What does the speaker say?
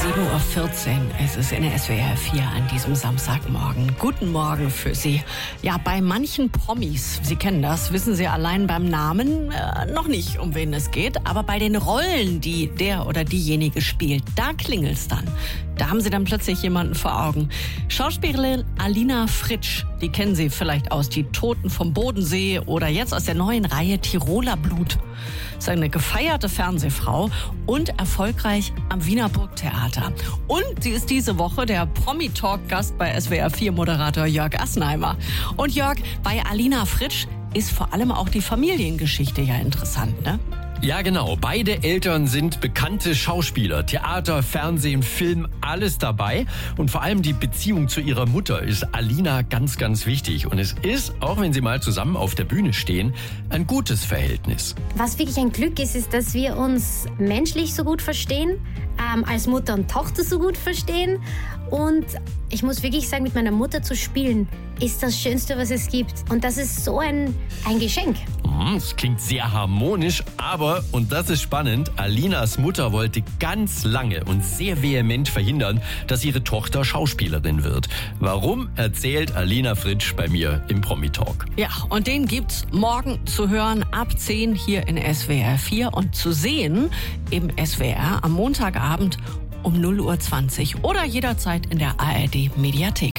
7:14 Uhr. Es ist in der SWR 4 an diesem Samstagmorgen. Guten Morgen für Sie. Ja, bei manchen Promis, Sie kennen das, wissen Sie allein beim Namen noch nicht, um wen es geht. Aber bei den Rollen, die der oder diejenige spielt, da klingelt's dann. Da haben Sie dann plötzlich jemanden vor Augen. Schauspielerin Alina Fritsch, die kennen Sie vielleicht aus Die Toten vom Bodensee oder jetzt aus der neuen Reihe Tiroler Blut. Ist eine gefeierte Fernsehfrau und erfolgreich am Wiener Burgtheater. Und sie ist diese Woche der Promi-Talk-Gast bei SWR 4-Moderator Jörg Assenheimer. Und Jörg, bei Alina Fritsch ist vor allem auch die Familiengeschichte ja interessant, ne? Ja, genau. Beide Eltern sind bekannte Schauspieler. Theater, Fernsehen, Film, alles dabei. Und vor allem die Beziehung zu ihrer Mutter ist Alina ganz, ganz wichtig. Und es ist, auch wenn sie mal zusammen auf der Bühne stehen, ein gutes Verhältnis. Was wirklich ein Glück ist, dass wir uns menschlich so gut verstehen, als Mutter und Tochter so gut verstehen. Und ich muss wirklich sagen, mit meiner Mutter zu spielen, ist das Schönste, was es gibt. Und das ist so ein Geschenk. Es klingt sehr harmonisch, aber, und das ist spannend, Alinas Mutter wollte ganz lange und sehr vehement verhindern, dass ihre Tochter Schauspielerin wird. Warum, erzählt Alina Fritsch bei mir im Promi-Talk. Ja, und den gibt's morgen zu hören ab 10 hier in SWR 4 und zu sehen im SWR am Montagabend um 0:20 Uhr oder jederzeit in der ARD Mediathek.